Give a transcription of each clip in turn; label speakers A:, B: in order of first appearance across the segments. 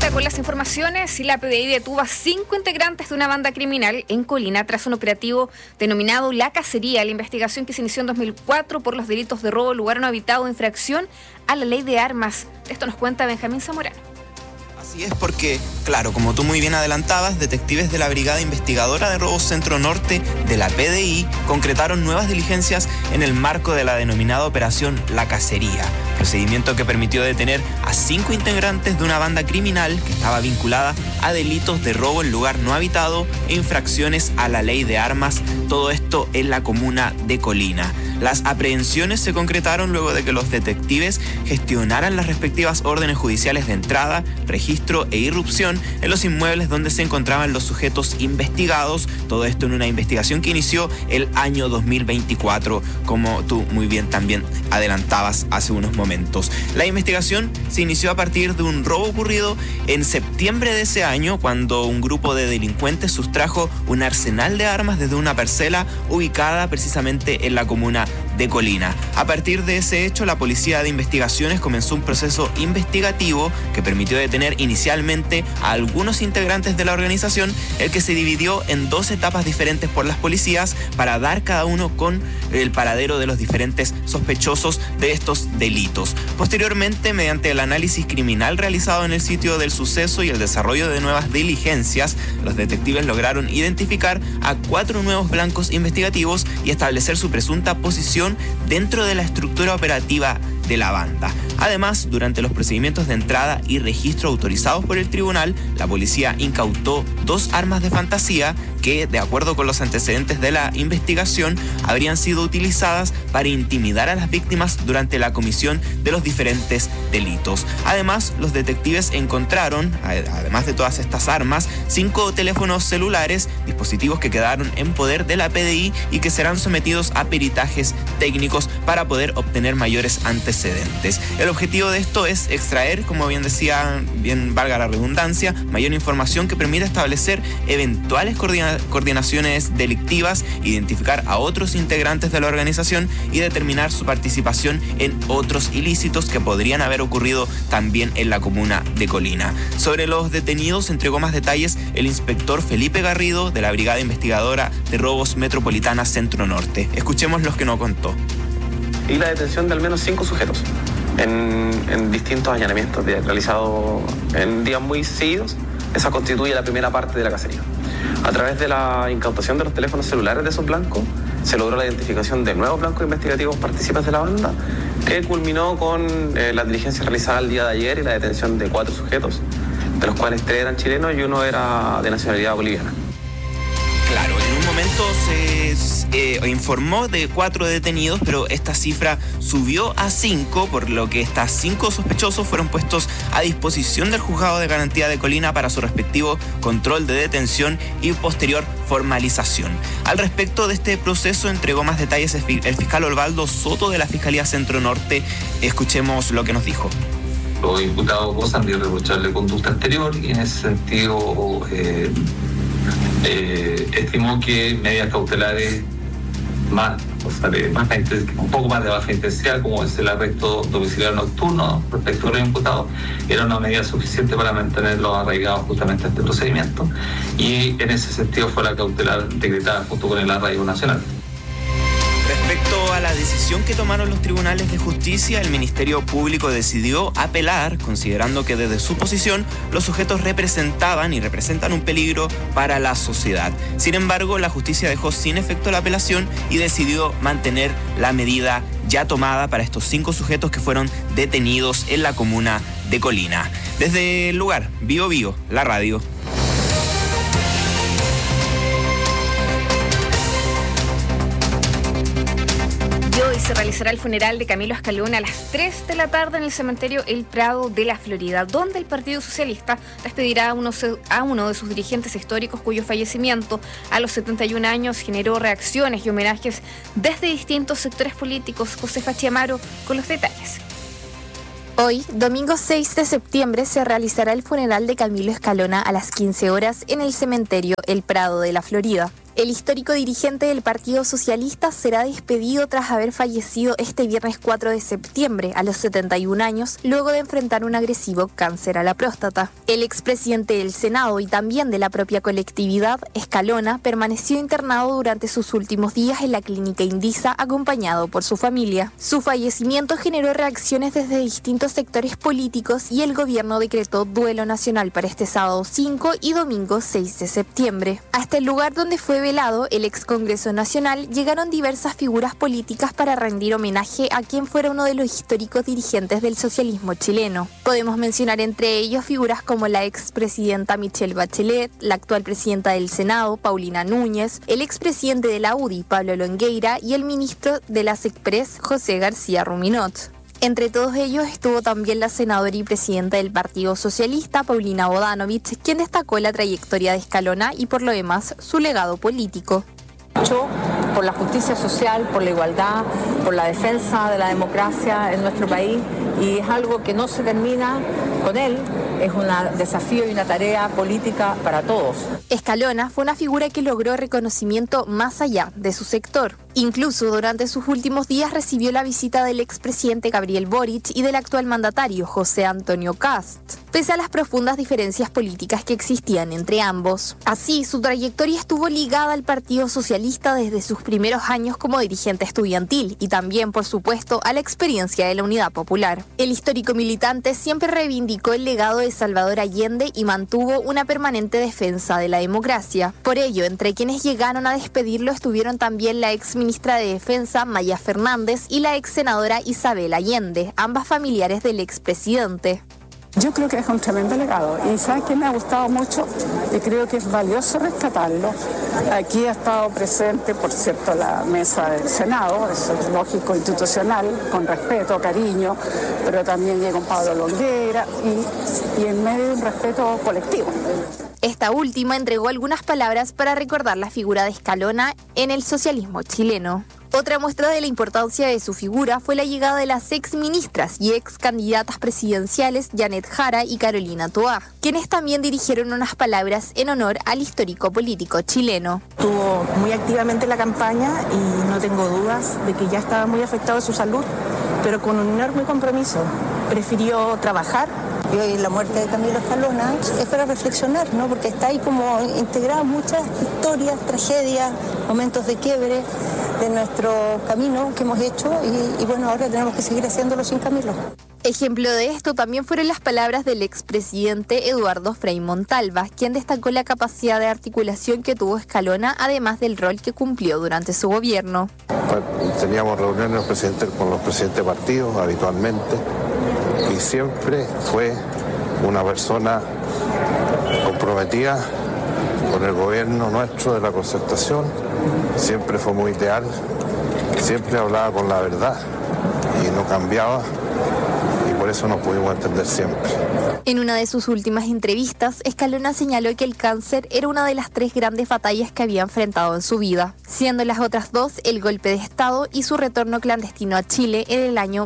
A: Ahora con las informaciones, la PDI detuvo a 5 integrantes de una banda criminal en Colina tras un operativo denominado La Cacería. La investigación que se inició en 2004 por los delitos de robo, lugar no habitado e infracción a la ley de armas. Esto nos cuenta Benjamín Zamorano.
B: Así es porque, claro, como tú muy bien adelantabas, detectives de la Brigada Investigadora de Robos Centro Norte de la PDI concretaron nuevas diligencias en el marco de la denominada Operación La Cacería, procedimiento que permitió detener a 5 integrantes de una banda criminal que estaba vinculada a delitos de robo en lugar no habitado e infracciones a la ley de armas, todo esto en la comuna de Colina. Las aprehensiones se concretaron luego de que los detectives gestionaran las respectivas órdenes judiciales de entrada, registro e irrupción en los inmuebles donde se encontraban los sujetos investigados, todo esto en una investigación que inició el año 2024, como tú muy bien también adelantabas hace unos momentos. La investigación se inició a partir de un robo ocurrido en septiembre de ese año, cuando un grupo de delincuentes sustrajo un arsenal de armas desde una parcela ubicada precisamente en la comuna de Colina. A partir de ese hecho, la Policía de Investigaciones comenzó un proceso investigativo que permitió detener inicialmente a algunos integrantes de la organización, el que se dividió en 2 etapas diferentes por las policías para dar cada uno con el paradero de los diferentes sospechosos de estos delitos. Posteriormente, mediante el análisis criminal realizado en el sitio del suceso y el desarrollo de nuevas diligencias, los detectives lograron identificar a 4 nuevos blancos investigativos y establecer su presunta posición dentro de la estructura operativa de la banda. Además, durante los procedimientos de entrada y registro autorizados por el tribunal, la policía incautó 2 armas de fantasía que, de acuerdo con los antecedentes de la investigación, habrían sido utilizadas para intimidar a las víctimas durante la comisión de los diferentes delitos. Además, los detectives encontraron, además de todas estas armas, 5 teléfonos celulares, dispositivos que quedaron en poder de la PDI y que serán sometidos a peritajes técnicos para poder obtener mayores antecedentes. El objetivo de esto es extraer, como bien decía, bien valga la redundancia, mayor información que permita establecer eventuales coordinaciones delictivas, identificar a otros integrantes de la organización y determinar su participación en otros ilícitos que podrían haber ocurrido también en la comuna de Colina. Sobre los detenidos entregó más detalles el inspector Felipe Garrido de la Brigada Investigadora de Robos Metropolitana Centro Norte. Escuchemos lo que nos contó.
C: Y la detención de al menos 5 sujetos en distintos allanamientos realizados en días muy seguidos. Esa constituye la primera parte de la cacería. A través de la incautación de los teléfonos celulares de esos blancos, se logró la identificación de nuevos blancos investigativos partícipes de la banda, que culminó con la diligencia realizada el día de ayer y la detención de 4 sujetos, de los cuales 3 eran chilenos y 1 era de nacionalidad boliviana.
B: Claro, en un momento se informó de 4 detenidos, pero esta cifra subió a 5, por lo que estos 5 sospechosos fueron puestos a disposición del Juzgado de Garantía de Colina para su respectivo control de detención y posterior formalización. Al respecto de este proceso entregó más detalles el fiscal Osvaldo Soto de la Fiscalía Centro Norte. Escuchemos lo que nos dijo.
D: Los imputados gozan de irreprochable conducta anterior y en ese sentido estimó que medidas cautelares un poco más de baja intensidad, como es el arresto domiciliario nocturno respecto a los imputados, era una medida suficiente para mantenerlos arraigados justamente a este procedimiento, y en ese sentido fue la cautelar decretada junto con el arraigo nacional.
B: Respecto a la decisión que tomaron los tribunales de justicia, el Ministerio Público decidió apelar, considerando que desde su posición los sujetos representaban y representan un peligro para la sociedad. Sin embargo, la justicia dejó sin efecto la apelación y decidió mantener la medida ya tomada para estos 5 sujetos que fueron detenidos en la comuna de Colina. Desde el lugar, Bio Bio, la radio.
A: Hoy se realizará el funeral de Camilo Escalona a las 3 de la tarde en el cementerio El Prado de la Florida, donde el Partido Socialista despedirá a uno de sus dirigentes históricos, cuyo fallecimiento a los 71 años generó reacciones y homenajes desde distintos sectores políticos. Josefa Chiamaro con los detalles.
E: Hoy, domingo 6 de septiembre, se realizará el funeral de Camilo Escalona a las 15 horas en el cementerio El Prado de la Florida. El histórico dirigente del Partido Socialista será despedido tras haber fallecido este viernes 4 de septiembre a los 71 años, luego de enfrentar un agresivo cáncer a la próstata. El expresidente del Senado y también de la propia colectividad, Escalona, permaneció internado durante sus últimos días en la clínica Indisa, acompañado por su familia. Su fallecimiento generó reacciones desde distintos sectores políticos y el gobierno decretó duelo nacional para este sábado 5 y domingo 6 de septiembre. Hasta el lugar donde fue velado el ex Congreso Nacional llegaron diversas figuras políticas para rendir homenaje a quien fuera uno de los históricos dirigentes del socialismo chileno. Podemos mencionar entre ellos figuras como la expresidenta Michelle Bachelet, la actual presidenta del Senado, Paulina Núñez, el expresidente de la UDI, Pablo Longueira, y el ministro de la SECPRES, José García Ruminot. Entre todos ellos estuvo también la senadora y presidenta del Partido Socialista, Paulina Bodanovich, quien destacó la trayectoria de Escalona y por lo demás su legado político.
F: Por la justicia social, por la igualdad, por la defensa de la democracia en nuestro país, y es algo que no se termina con él, es un desafío y una tarea política para todos.
E: Escalona fue una figura que logró reconocimiento más allá de su sector. Incluso durante sus últimos días recibió la visita del expresidente Gabriel Boric y del actual mandatario José Antonio Kast, pese a las profundas diferencias políticas que existían entre ambos. Así, su trayectoria estuvo ligada al Partido Socialista desde sus primeros años como dirigente estudiantil y también, por supuesto, a la experiencia de la Unidad Popular. El histórico militante siempre reivindicó el legado de Salvador Allende y mantuvo una permanente defensa de la democracia. Por ello, entre quienes llegaron a despedirlo estuvieron también la ex ministra de Defensa Maya Fernández y la ex senadora Isabel Allende, ambas familiares del expresidente.
G: Yo creo que es un tremendo legado y ¿sabes qué me ha gustado mucho? Y creo que es valioso rescatarlo. Aquí ha estado presente, por cierto, la mesa del Senado, eso es lógico, institucional, con respeto, cariño, pero también llega un Pablo Longueira y en medio de un respeto colectivo.
E: Esta última entregó algunas palabras para recordar la figura de Escalona en el socialismo chileno. Otra muestra de la importancia de su figura fue la llegada de las ex ministras y ex candidatas presidenciales Janet Jara y Carolina Toá, quienes también dirigieron unas palabras en honor al histórico político chileno.
H: Estuvo muy activamente en la campaña y no tengo dudas de que ya estaba muy afectado de su salud, pero con un enorme compromiso. Prefirió trabajar.
I: Y hoy la muerte de Camilo Escalona es para reflexionar, ¿no? Porque está ahí como integrada muchas historias, tragedias, momentos de quiebre de nuestro camino que hemos hecho y bueno, ahora tenemos que seguir haciéndolo sin Camilo.
E: Ejemplo de esto también fueron las palabras del expresidente Eduardo Frei Montalva, quien destacó la capacidad de articulación que tuvo Escalona, además del rol que cumplió durante su gobierno.
J: Teníamos reuniones con los presidentes de partidos habitualmente y siempre fue una persona comprometida con el gobierno nuestro de la concertación, siempre fue muy ideal, siempre hablaba con la verdad y no cambiaba. Por eso nos pudimos entender siempre.
E: En una de sus últimas entrevistas, Escalona señaló que el cáncer era una de las 3 grandes batallas que había enfrentado en su vida, siendo las otras 2 el golpe de Estado y su retorno clandestino a Chile en el año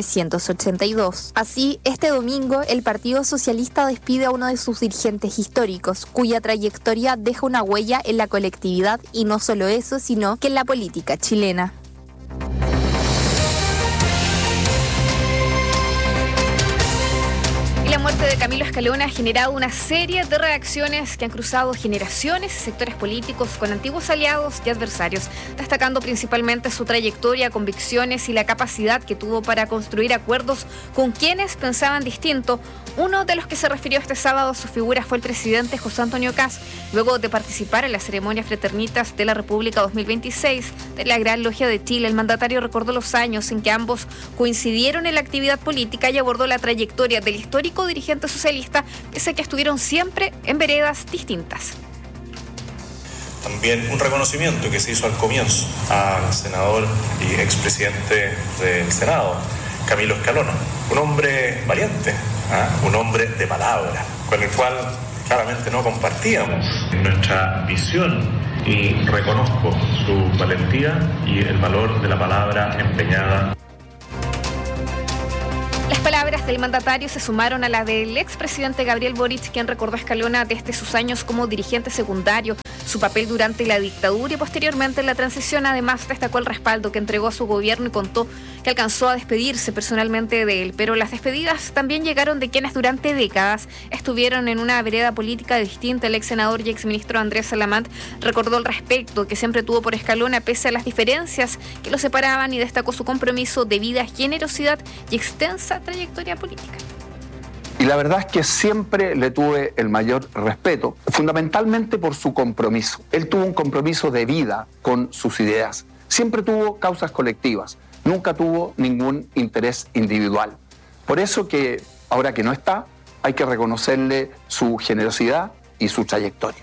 E: 1982. Así, este domingo, el Partido Socialista despide a uno de sus dirigentes históricos, cuya trayectoria deja una huella en la colectividad y no solo eso, sino que en la política chilena.
A: La muerte de Camilo Escalona ha generado una serie de reacciones que han cruzado generaciones y sectores políticos con antiguos aliados y adversarios, destacando principalmente su trayectoria, convicciones y la capacidad que tuvo para construir acuerdos con quienes pensaban distinto. Uno de los que se refirió este sábado a su figura fue el presidente José Antonio Kast, luego de participar en la ceremonia Fraternitas de la República 2026 de la Gran Logia de Chile. El mandatario recordó los años en que ambos coincidieron en la actividad política y abordó la trayectoria del histórico dirigente socialista, pese a que estuvieron siempre en veredas distintas.
K: También un reconocimiento que se hizo al comienzo al senador y expresidente del Senado, Camilo Escalona, un hombre valiente, un hombre de palabra, con el cual claramente no compartíamos nuestra visión, y reconozco su valentía y el valor de la palabra empeñada.
A: Las palabras del mandatario se sumaron a la del expresidente Gabriel Boric, quien recordó a Escalona desde sus años como dirigente secundario, su papel durante la dictadura y posteriormente en la transición. Además, destacó el respaldo que entregó a su gobierno y contó que alcanzó a despedirse personalmente de él. Pero las despedidas también llegaron de quienes durante décadas estuvieron en una vereda política distinta. El ex senador y exministro Andrés Salamant recordó el respeto que siempre tuvo por Escalona pese a las diferencias que lo separaban y destacó su compromiso de vida, generosidad y extensa trayectoria política.
L: Y la verdad es que siempre le tuve el mayor respeto, fundamentalmente por su compromiso. Él tuvo un compromiso de vida con sus ideas. Siempre tuvo causas colectivas, nunca tuvo ningún interés individual. Por eso que, ahora que no está, hay que reconocerle su generosidad y su trayectoria.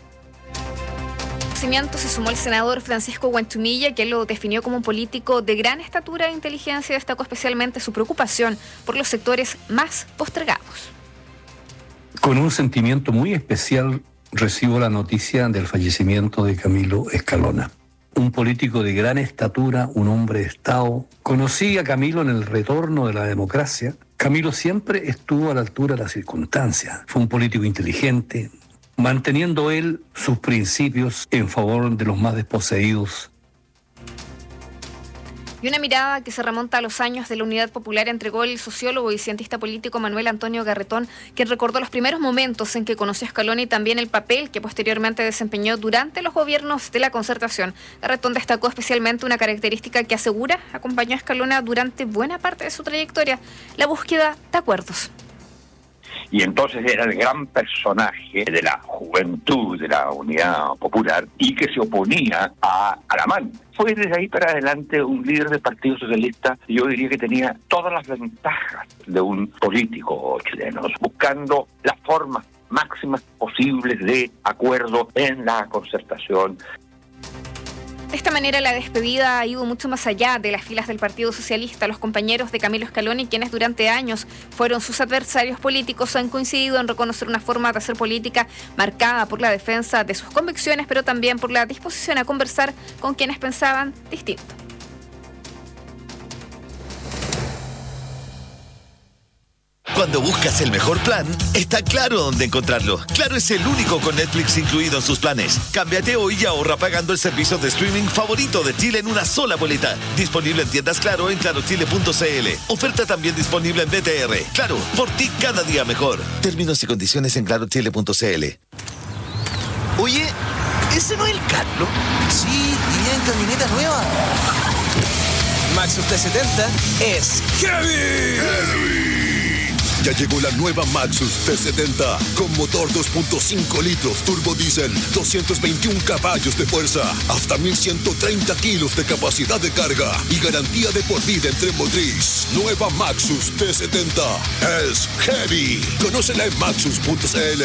A: Se sumó el senador Francisco Guanchumilla, que lo definió como un político de gran estatura e inteligencia y destacó especialmente su preocupación por los sectores más postergados.
M: Con un sentimiento muy especial recibo la noticia del fallecimiento de Camilo Escalona. Un político de gran estatura, un hombre de Estado. Conocí a Camilo en el retorno de la democracia. Camilo siempre estuvo a la altura de las circunstancias. Fue un político inteligente, manteniendo él sus principios en favor de los más desposeídos.
A: Y una mirada que se remonta a los años de la Unidad Popular entregó el sociólogo y cientista político Manuel Antonio Garretón, quien recordó los primeros momentos en que conoció a Escalona y también el papel que posteriormente desempeñó durante los gobiernos de la Concertación. Garretón destacó especialmente una característica que asegura acompañó a Escalona durante buena parte de su trayectoria: la búsqueda de acuerdos.
N: Y entonces era el gran personaje de la juventud de la Unidad Popular y que se oponía a Alamán. Fue desde ahí para adelante un líder del Partido Socialista, y yo diría que tenía todas las ventajas de un político chileno, buscando las formas máximas posibles de acuerdo en la Concertación.
A: De esta manera, la despedida ha ido mucho más allá de las filas del Partido Socialista. Los compañeros de Camilo Escalona, y quienes durante años fueron sus adversarios políticos, han coincidido en reconocer una forma de hacer política marcada por la defensa de sus convicciones, pero también por la disposición a conversar con quienes pensaban distinto.
O: Cuando buscas el mejor plan, está Claro dónde encontrarlo. Claro es el único con Netflix incluido en sus planes. Cámbiate hoy y ahorra pagando el servicio de streaming favorito de Chile en una sola boleta. Disponible en tiendas Claro en clarochile.cl. Oferta también disponible en BTR. Claro, por ti cada día mejor. Términos y condiciones en clarochile.cl. Oye, ¿ese no es el Carlos?
P: Sí, iría en camioneta nueva. Maxus T70 es heavy.
Q: Ya llegó la nueva Maxus T70 con motor 2.5 litros turbo diésel, 221 caballos de fuerza, hasta 1130 kilos de capacidad de carga y garantía de por vida en tren motriz. Nueva Maxus T70 es heavy. Conócela en maxus.cl.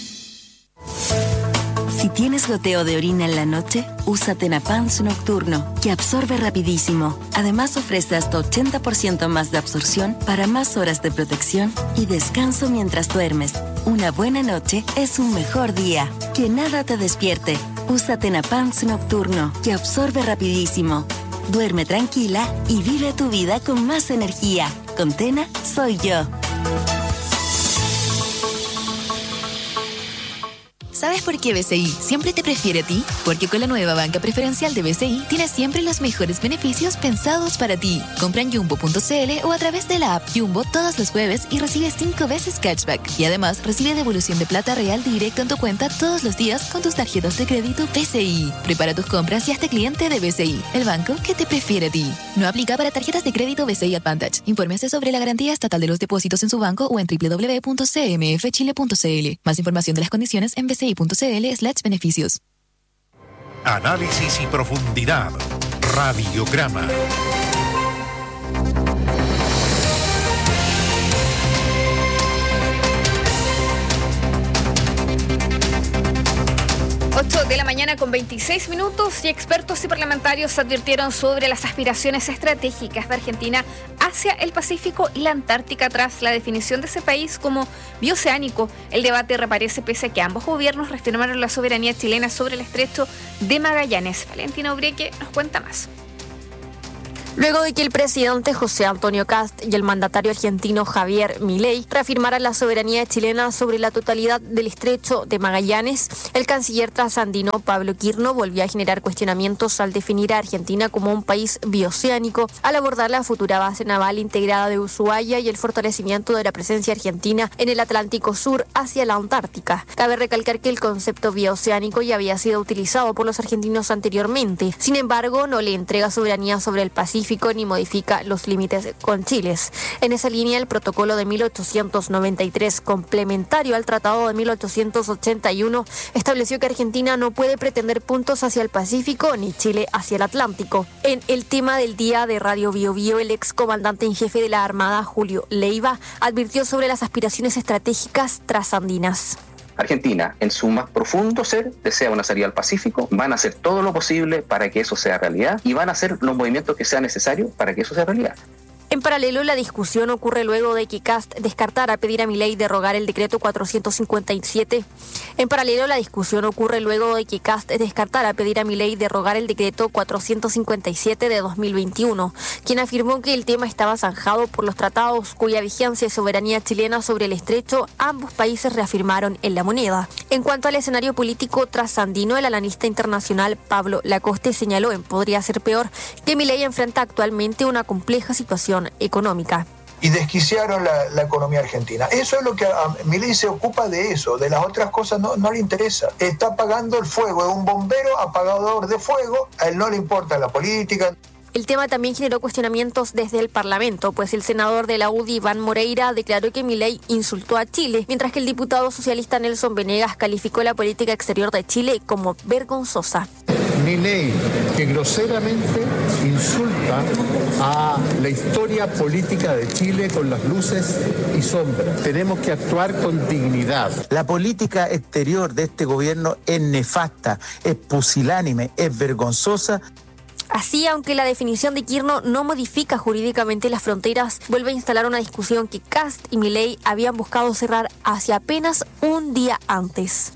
R: Si tienes goteo de orina en la noche, usa Tenapans Nocturno, que absorbe rapidísimo. Además, ofrece hasta 80% más de absorción para más horas de protección y descanso mientras duermes. Una buena noche es un mejor día. Que nada te despierte. Usa Tenapans Nocturno, que absorbe rapidísimo. Duerme tranquila y vive tu vida con más energía. Con Tena, soy yo.
S: ¿Sabes por qué BCI siempre te prefiere a ti? Porque con la nueva banca preferencial de BCI tienes siempre los mejores beneficios pensados para ti. Compra en Jumbo.cl o a través de la app Jumbo todos los jueves y recibe 5 veces cashback. Y además recibe devolución de plata real directo en tu cuenta todos los días con tus tarjetas de crédito BCI. Prepara tus compras y hazte cliente de BCI, el banco que te prefiere a ti. No aplica para tarjetas de crédito BCI Advantage. Infórmese sobre la garantía estatal de los depósitos en su banco o en www.cmfchile.cl. Más información de las condiciones en bci.cl/beneficios.
T: Análisis y profundidad. Radiograma.
A: De la mañana con 26 minutos y expertos y parlamentarios advirtieron sobre las aspiraciones estratégicas de Argentina hacia el Pacífico y la Antártica tras la definición de ese país como bioceánico. El debate reaparece pese a que ambos gobiernos reafirmaron la soberanía chilena sobre el estrecho de Magallanes. Valentina Ubreque nos cuenta más.
E: Luego de que el presidente José Antonio Kast y el mandatario argentino Javier Milei reafirmaran la soberanía chilena sobre la totalidad del estrecho de Magallanes, el canciller trasandino Pablo Quirno volvió a generar cuestionamientos al definir a Argentina como un país bioceánico, al abordar la futura base naval integrada de Ushuaia y el fortalecimiento de la presencia argentina en el Atlántico Sur hacia la Antártica. Cabe recalcar que el concepto bioceánico ya había sido utilizado por los argentinos anteriormente. Sin embargo, no le entrega soberanía sobre el Pacífico ni modifica los límites con Chile. En esa línea, el protocolo de 1893, complementario al Tratado de 1881, estableció que Argentina no puede pretender puntos hacia el Pacífico ni Chile hacia el Atlántico. En el tema del día de Radio Bio Bio, el ex comandante en jefe de la Armada, Julio Leiva, advirtió sobre las aspiraciones estratégicas trasandinas.
U: Argentina, en su más profundo ser, desea una salida al Pacífico, van a hacer todo lo posible para que eso sea realidad y van a hacer los movimientos que sean necesarios para que eso sea realidad.
E: En paralelo, la discusión ocurre luego de que Kast descartara pedir a Milei derogar el decreto 457. De 2021, quien afirmó que el tema estaba zanjado por los tratados cuya vigencia y soberanía chilena sobre el estrecho ambos países reafirmaron en la moneda. En cuanto al escenario político trasandino, el analista internacional Pablo Lacoste señaló en Podría Ser Peor que Milei enfrenta actualmente una compleja situación económica.
V: Y desquiciaron la economía argentina. Eso es lo que a Milei se ocupa de eso, de las otras cosas no le interesa. Está apagando el fuego, es un bombero apagador de fuego, a él no le importa la política.
E: El tema también generó cuestionamientos desde el Parlamento, pues el senador de la UDI, Iván Moreira, declaró que Milei insultó a Chile, mientras que el diputado socialista Nelson Venegas calificó la política exterior de Chile como vergonzosa.
W: Milei, que groseramente insulta a la historia política de Chile con las luces y sombras. Tenemos que actuar con dignidad.
X: La política exterior de este gobierno es nefasta, es pusilánime, es vergonzosa.
E: Así, aunque la definición de Quirno no modifica jurídicamente las fronteras, vuelve a instalar una discusión que Kast y Milei habían buscado cerrar hace apenas un día antes.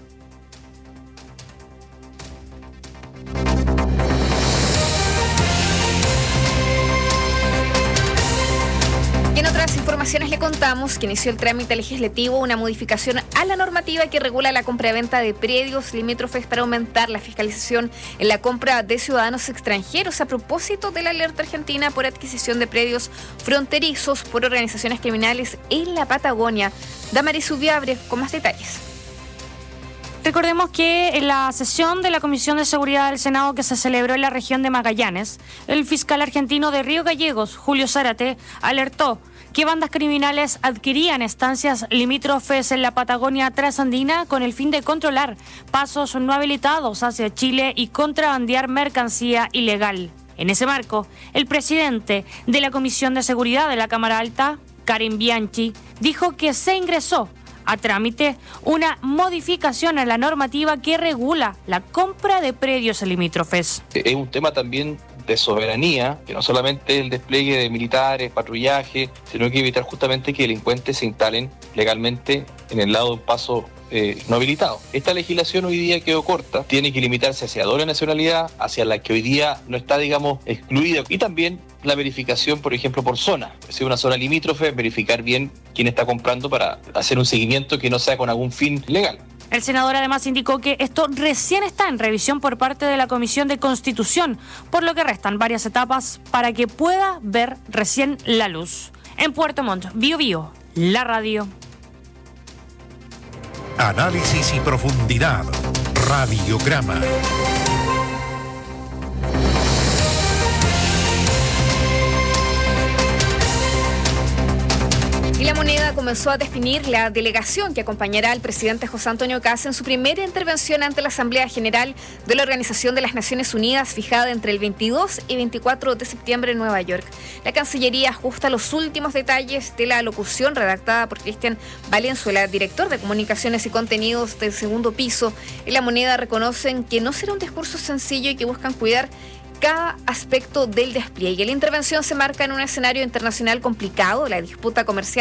A: En otras informaciones le contamos que inició el trámite legislativo una modificación a la normativa que regula la compra-venta de predios limítrofes para aumentar la fiscalización en la compra de ciudadanos extranjeros a propósito de la alerta argentina por adquisición de predios fronterizos por organizaciones criminales en la Patagonia. Damaris Ubiabre con más detalles.
Y: Recordemos que en la sesión de la Comisión de Seguridad del Senado que se celebró en la región de Magallanes, el fiscal argentino de Río Gallegos, Julio Zárate, alertó que bandas criminales adquirían estancias limítrofes en la Patagonia trasandina con el fin de controlar pasos no habilitados hacia Chile y contrabandear mercancía ilegal. En ese marco, el presidente de la Comisión de Seguridad de la Cámara Alta, Karen Bianchi, dijo que se ingresó a trámite una modificación a la normativa que regula la compra de predios limítrofes.
Z: Es un tema también de soberanía, que no solamente el despliegue de militares, patrullaje, sino que evitar justamente que delincuentes se instalen legalmente en el lado de un paso no habilitado. Esta legislación hoy día quedó corta, tiene que limitarse hacia doble nacionalidad, hacia la que hoy día no está, digamos, excluida, y también la verificación, por ejemplo, por zona. Si es una zona limítrofe, verificar bien quién está comprando para hacer un seguimiento que no sea con algún fin legal.
Y: El senador además indicó que esto recién está en revisión por parte de la Comisión de Constitución, por lo que restan varias etapas para que pueda ver recién la luz. En Puerto Montt, Bio Bio, la radio.
T: Análisis y profundidad. Radiograma.
A: Y La Moneda comenzó a definir la delegación que acompañará al presidente José Antonio Kast en su primera intervención ante la Asamblea General de la Organización de las Naciones Unidas, fijada entre el 22 y 24 de septiembre en Nueva York. La Cancillería ajusta los últimos detalles de la locución redactada por Cristian Valenzuela, director de Comunicaciones y Contenidos del Segundo Piso. En La Moneda reconocen que no será un discurso sencillo y que buscan cuidar cada aspecto del despliegue. La intervención se marca en un escenario internacional complicado. La disputa comercial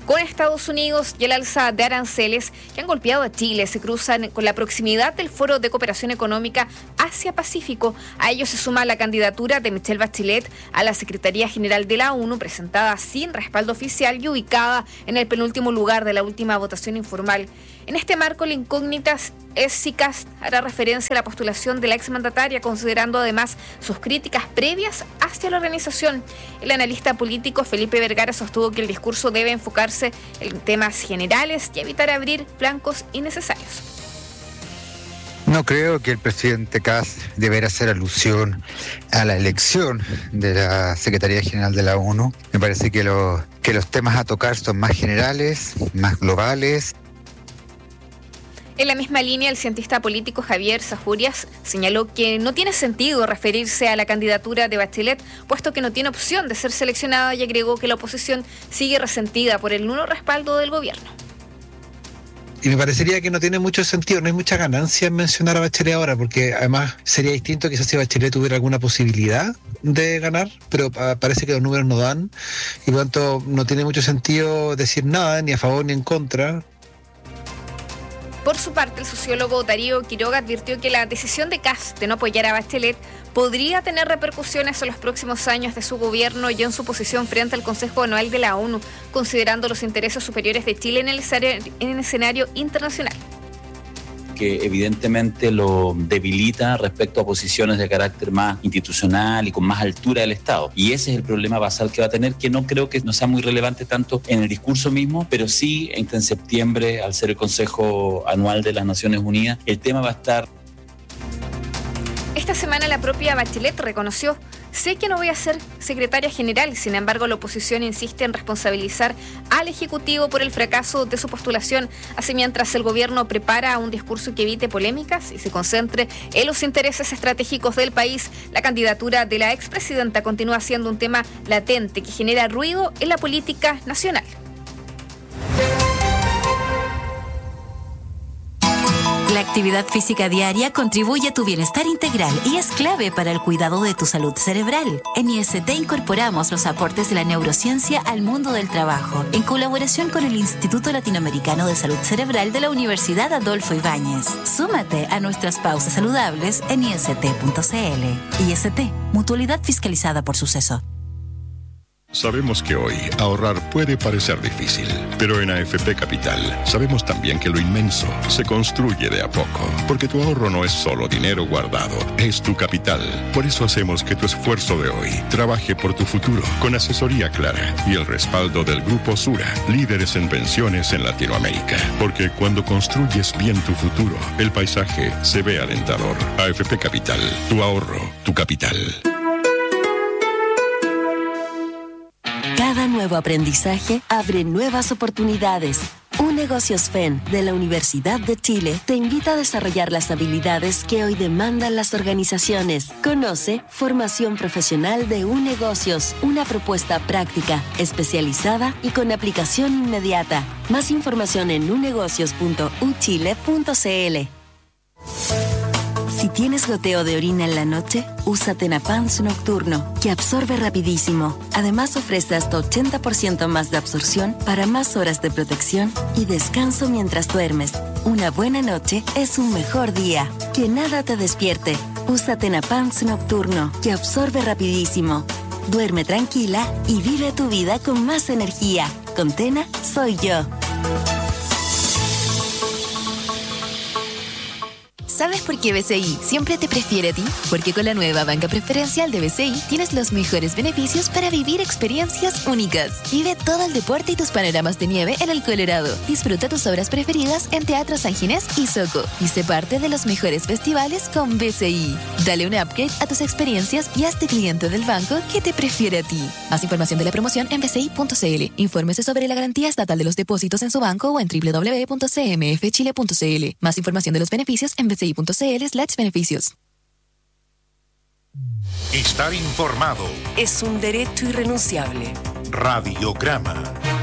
A: con Estados Unidos y el alza de aranceles que han golpeado a Chile se cruzan con la proximidad del Foro de Cooperación Económica Asia-Pacífico. A ello se suma la candidatura de Michelle Bachelet a la Secretaría General de la ONU, presentada sin respaldo oficial y ubicada en el penúltimo lugar de la última votación informal. En este marco, la incógnita es si Kast hará referencia a la postulación de la exmandataria, considerando además sus críticas previas hacia la organización. El analista político Felipe Vergara sostuvo que el discurso debe enfocarse en temas generales y evitar abrir flancos innecesarios.
B: No creo que el presidente Kast deberá hacer alusión a la elección de la Secretaría General de la ONU. Me parece que los temas a tocar son más generales, más globales.
A: En la misma línea, el cientista político Javier Sajurias señaló que no tiene sentido referirse a la candidatura de Bachelet, puesto que no tiene opción de ser seleccionada, y agregó que la oposición sigue resentida por el nulo respaldo del gobierno.
C: Y me parecería que no tiene mucho sentido, no hay mucha ganancia en mencionar a Bachelet ahora, porque además sería distinto quizás si Bachelet tuviera alguna posibilidad de ganar, pero parece que los números no dan, y por lo tanto no tiene mucho sentido decir nada, ni a favor ni en contra.
A: Por su parte, el sociólogo Darío Quiroga advirtió que la decisión de Kast de no apoyar a Bachelet podría tener repercusiones en los próximos años de su gobierno y en su posición frente al Consejo Anual de la ONU, considerando los intereses superiores de Chile en el escenario internacional.
D: Que evidentemente lo debilita respecto a posiciones de carácter más institucional y con más altura del Estado. Y ese es el problema basal que va a tener, que no creo que no sea muy relevante tanto en el discurso mismo, pero sí en septiembre, al ser el Consejo Anual de las Naciones Unidas, el tema va a estar.
A: Esta semana la propia Bachelet reconoció: sé que no voy a ser secretaria general, sin embargo la oposición insiste en responsabilizar al Ejecutivo por el fracaso de su postulación. Así, mientras el gobierno prepara un discurso que evite polémicas y se concentre en los intereses estratégicos del país, la candidatura de la expresidenta continúa siendo un tema latente que genera ruido en la política nacional.
F: La actividad física diaria contribuye a tu bienestar integral y es clave para el cuidado de tu salud cerebral. En IST incorporamos los aportes de la neurociencia al mundo del trabajo, en colaboración con el Instituto Latinoamericano de Salud Cerebral de la Universidad Adolfo Ibáñez. Súmate a nuestras pausas saludables en ist.cl. IST, mutualidad fiscalizada por Suceso.
G: Sabemos que hoy ahorrar puede parecer difícil, pero en AFP Capital sabemos también que lo inmenso se construye de a poco, porque tu ahorro no es solo dinero guardado, es tu capital. Por eso hacemos que tu esfuerzo de hoy trabaje por tu futuro, con asesoría clara y el respaldo del Grupo Sura, líderes en pensiones en Latinoamérica. Porque cuando construyes bien tu futuro, el paisaje se ve alentador. AFP Capital, tu ahorro, tu capital.
R: Cada nuevo aprendizaje abre nuevas oportunidades. UNegocios FEN de la Universidad de Chile te invita a desarrollar las habilidades que hoy demandan las organizaciones. Conoce Formación Profesional de UNegocios, una propuesta práctica, especializada y con aplicación inmediata. Más información en unegocios.uchile.cl. Si tienes goteo de orina en la noche, usa Tenapans Nocturno, que absorbe rapidísimo. Además, ofrece hasta 80% más de absorción para más horas de protección y descanso mientras duermes. Una buena noche es un mejor día. Que nada te despierte. Usa Tenapans Nocturno, que absorbe rapidísimo. Duerme tranquila y vive tu vida con más energía. Con Tena, soy yo.
S: ¿Sabes por qué BCI siempre te prefiere a ti? Porque con la nueva banca preferencial de BCI tienes los mejores beneficios para vivir experiencias únicas. Vive todo el deporte y tus panoramas de nieve en el Colorado. Disfruta tus obras preferidas en Teatro San Ginés y Soco. Y sé parte de los mejores festivales con BCI. Dale un upgrade a tus experiencias y hazte cliente del banco que te prefiere a ti. Más información de la promoción en bci.cl. Infórmese sobre la garantía estatal de los depósitos en su banco o en www.cmfchile.cl. Más información de los beneficios en bci.cl/beneficios.
T: Estar informado
H: es un derecho irrenunciable.
T: Radiograma.